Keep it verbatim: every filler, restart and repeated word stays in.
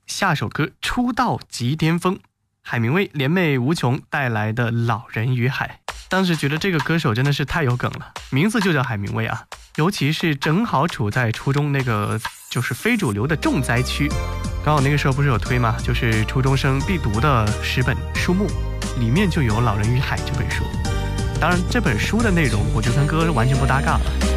下首歌出道即巅峰，海明威联袂无穷带来的《老人与海》。当时觉得这个歌手真的是太有梗了，名字就叫海明威啊，尤其是正好处在初中那个就是非主流的重灾区。刚好那个时候不是有推吗？就是初中生必读的十本书目，里面就有《老人与海》这本书。当然这本书的内容我就跟歌完全不搭嘎了。